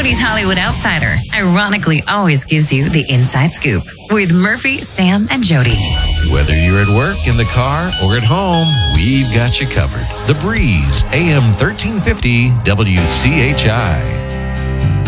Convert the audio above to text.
Jody's Hollywood Outsider ironically always gives you the inside scoop with Murphy, Sam, and Jody. Whether you're at work, in the car, or at home, we've got you covered. The Breeze, AM 1350 WCHI.